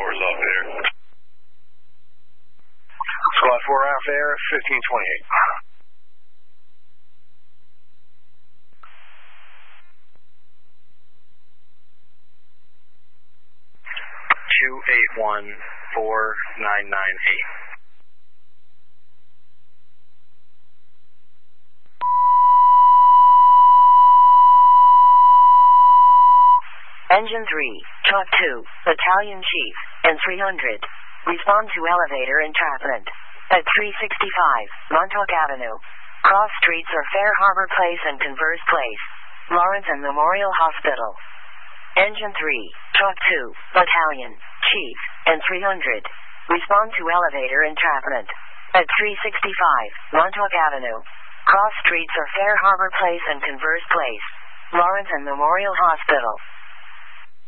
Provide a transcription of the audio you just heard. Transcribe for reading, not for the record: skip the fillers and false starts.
4's off air. Squad 4 off air, 1528. (281-4998). Engine 3, Chalk 2, Battalion Chief, and 300. Respond to elevator entrapment. At 365, Montauk Avenue. Cross streets are Fair Harbor Place and Converse Place. Lawrence and Memorial Hospital. Engine 3, Chalk 2, Battalion, Chief, and 300. Respond to elevator entrapment. At 365, Montauk Avenue. Cross streets are Fair Harbor Place and Converse Place. Lawrence and Memorial Hospital.